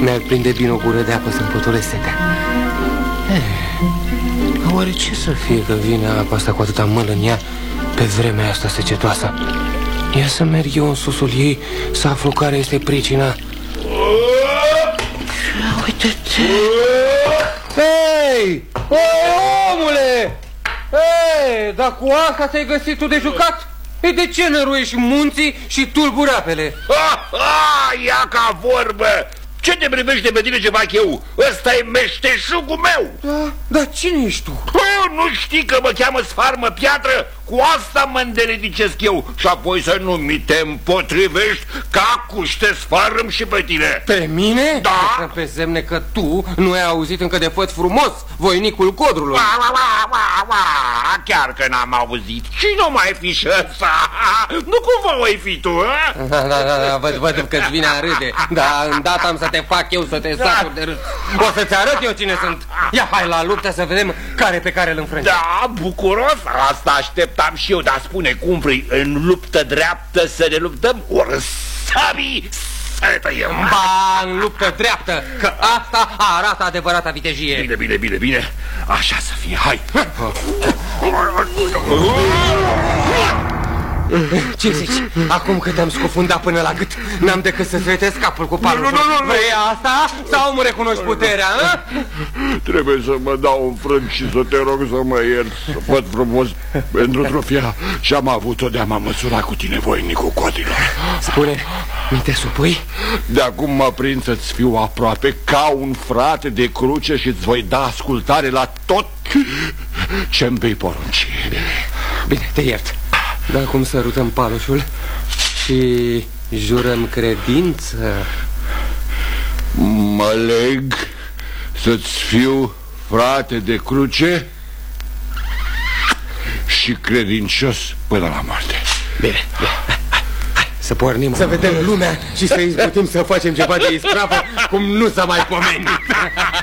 mi-ar prinde bine o gură de apă să-mi potolesc setea. Oare ce să fie că vine apa asta cu atâta măl în ea pe vremea asta secetoasă? Ia să merg eu în susul ei să aflu care este pricina. Uite-te! Hei! Omule! Hei! Dar cu asta te-ai găsit tu de jucat? E de ce năruiești munții și tulburi apele? Ia ca vorbă! Ce te privește pe tine ce fac eu? Ăsta e meșteșugul meu! Da, dar cine ești tu? Nu știi că mă cheamă Sfarmă Piatră? Cu asta mă îndeletnicesc eu. Și apoi să nu mi te împotrivești, ca cu te sfarâm și pe tine. Pe mine? Da. Pe semne că tu nu ai auzit încă de Făt Frumos, voinicul Codrului. Chiar că n-am auzit. Și nu mai fi și ăsta. Nu cumva o fi tu, a? Da, văd că-ți vine a râde. Dar îndată am să te fac eu să te saturi de râs. O să-ți arăt eu cine sunt. Ia, hai la luptă să vedem care pe care îl înfrânge. Da, bucuros, asta așteptam și eu. Dar spune, cum vrei, în luptă dreaptă să ne luptăm, ori sabii să ne tăiem? Ba, în luptă dreaptă, că asta arată adevărata vitejie. Bine, așa să fie, hai. Ce zici? Acum că te-am scufundat până la gât, n-am decât să-ți retesc capul cu palul. Nu. Vrei asta? Sau îmi recunoști puterea, a? Trebuie să mă dau în frânt și să te rog să mă ierți, să Făt Frumos, pentru trofia și am avut-o de a mă măsura cu tine, voinicul Codrilor. Spune, mi te supui? De acum mă prind să-ți fiu aproape ca un frate de cruce și îți voi da ascultare la tot ce-mi vei porunci. Bine, te iert. Dar acum sărutăm palușul și jurăm credință. Mă leg să-ți fiu frate de cruce și credincios până la moarte. Bine. Hai, să pornim, să vedem lumea și să izbutim să facem ceva de ispravă cum nu s-a mai pomenit.